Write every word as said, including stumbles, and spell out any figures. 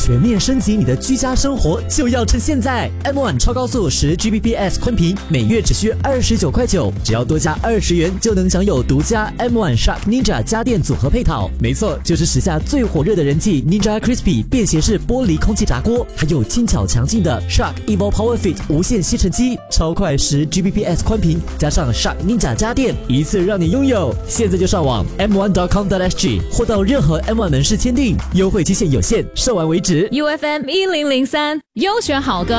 全面升级你的居家生活就要趁现在 M 一 超高速十 G B P S 宽频，每月只需二十九块九，只要多加二十元就能享有独家 M 一 Shark Ninja 家电组合配套。没错，就是时下最火热的人气 Ninja Crispy 便携式玻璃空气炸锅，还有轻巧强劲的 Shark Evo Power Fit 无线吸尘机，超快十 G B P S 宽频，加上 Shark Ninja 家电，一次让你拥有。现在就上网 m 一 点 com 点 s g 或到任何 M 一 门市签订，优惠期限有限，售完为止。 U F M 一零零三优选好歌。